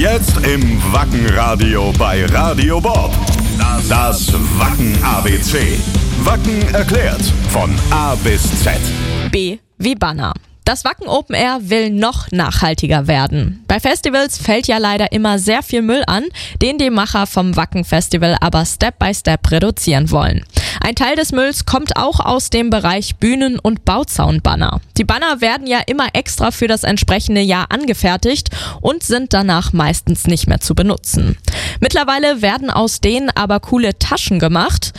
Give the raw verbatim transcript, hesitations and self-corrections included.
Jetzt im Wacken-Radio bei Radio Bob. Das Wacken-A B C. Wacken erklärt. Von A bis Z. B wie Banner. Das Wacken Open Air will noch nachhaltiger werden. Bei Festivals fällt ja leider immer sehr viel Müll an, den die Macher vom Wacken Festival aber Step by Step reduzieren wollen. Ein Teil des Mülls kommt auch aus dem Bereich Bühnen- und Bauzaunbanner. Die Banner werden ja immer extra für das entsprechende Jahr angefertigt und sind danach meistens nicht mehr zu benutzen. Mittlerweile werden aus denen aber coole Taschen gemacht.